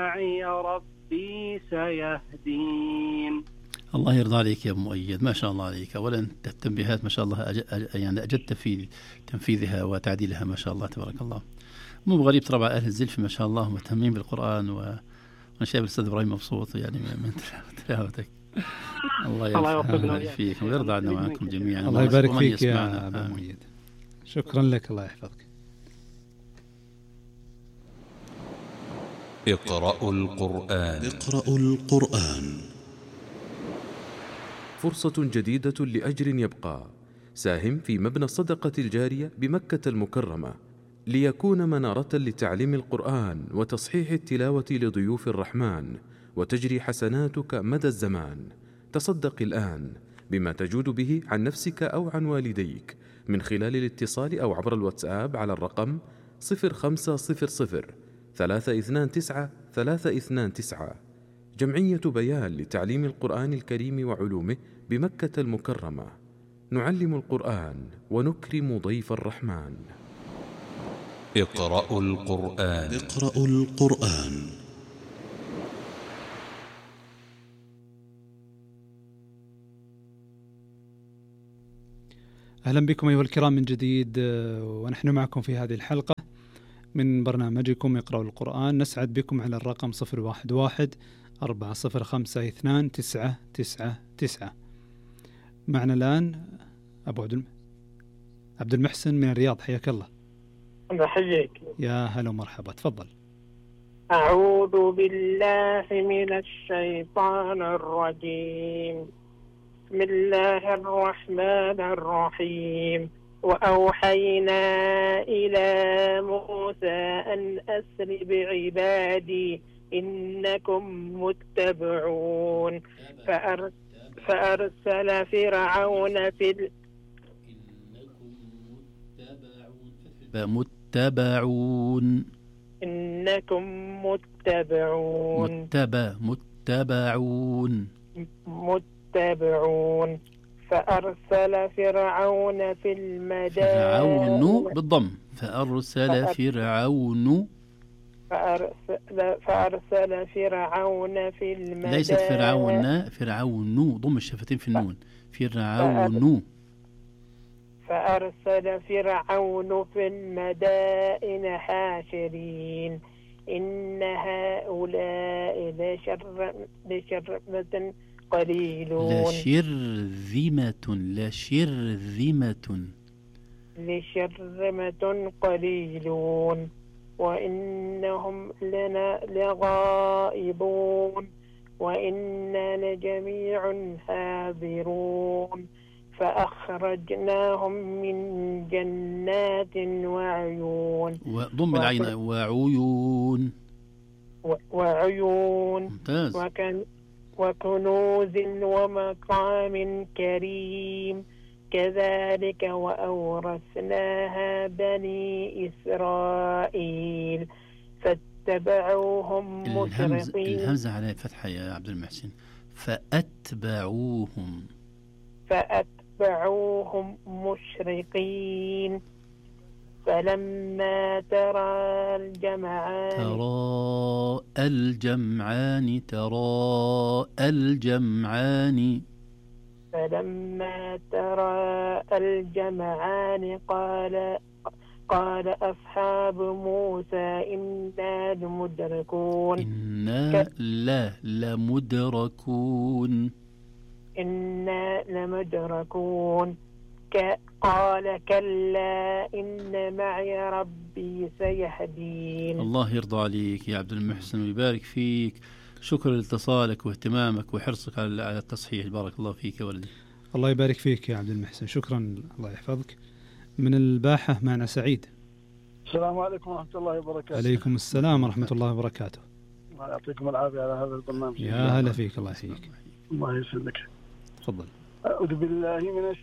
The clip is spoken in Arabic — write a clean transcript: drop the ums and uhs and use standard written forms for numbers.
معي ربي سيهدين. الله يرضى عليك يا أبو مؤيد، ما شاء الله عليك. أولا التنبيهات ما شاء الله يعني أجدت في تنفيذها وتعديلها ما شاء الله تبارك الله. مو بغريب ترى أهل الزلف ما شاء الله مهتمين بالقرآن، وأنا شايف الأستاذ إبراهيم مبسوط يعني من تلاوتك. الله يبارك فيك ويرضى عنا وعنكم جميعا. الله يبارك فيك يا أبو مؤيد، شكرا لك، الله يحفظك. اقرأوا القرآن. فرصة جديدة لأجر يبقى. ساهم في مبنى الصدقة الجارية بمكة المكرمة ليكون منارة لتعليم القرآن وتصحيح التلاوة لضيوف الرحمن، وتجري حسناتك مدى الزمان. تصدق الآن بما تجود به عن نفسك أو عن والديك من خلال الاتصال أو عبر الواتساب على الرقم 0500 329 329. جمعية بيان لتعليم القرآن الكريم وعلومه بمكة المكرمة. نعلم القرآن ونكرم ضيف الرحمن. اقرأوا القرآن. أهلا بكم أيها الكرام من جديد، ونحن معكم في هذه الحلقة من برنامجكم اقرأوا القرآن. نسعد بكم على الرقم 011-405-2999. معنا الآن أبو عبد المحسن من الرياض، حياك الله. بحييك. يا هلا ومرحبا، تفضل. أعوذ بالله من الشيطان الرجيم. بسم الله الرحمن الرحيم. وأوحينا إلى موسى أن أسر بعبادي إنكم متبعون. فأرسل فرعون في متبعون. إنكم متبعون. متبعون. فأرسل فرعون في المدائن. فرعون بالضم. فأرسل فرعون في المدائن. ليست فرعون ضم الشفتين في النون. فرعون. فأرسل فرعون في المدائن حاشرين إن هؤلاء لشرذمة قليلون. لشرذمة قليلون وإنهم لنا لغائبون وإنا لجميع حاذرون. فأخرجناهم من جنات وعيون. وضم العين. وعيون. ممتاز. وكنوز ومقام كريم. كذلك وأورثناها بني إسرائيل فاتبعوهم مشرقين. الهمزة على الفتحة يا عبد المحسن. فأتبعوهم مشرقين. فلما ترى الجمعان قال أصحاب موسى إنا لمدركون. إنا لمدركون. قال كلا إن معي ربي سيهدين. الله يرضى عليك يا عبد المحسن ويبارك فيك. شكرا لاتصالك واهتمامك وحرصك على التصحيح. بارك الله فيك يا ولدي. الله يبارك فيك يا عبد المحسن، شكرا، الله يحفظك. من الباحة معنا سعيد. السلام عليكم ورحمة الله وبركاته. عليكم السلام ورحمة الله وبركاته. الله يعطيكم العافية على هذا البرنامج. يا هلا فيك، الله يحييك. الله يسلمك. تفضل. أعوذ بالله من